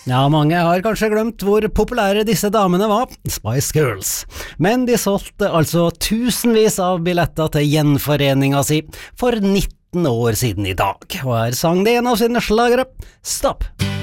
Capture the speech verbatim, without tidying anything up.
Ja, mange har kanskje glemt hvor populære disse damene var, Spice Girls. Men de solgte altså tusenvis av billetter til gjenforeninga si for nitten år siden i dag, og her sang de en av sine slagere, Stopp!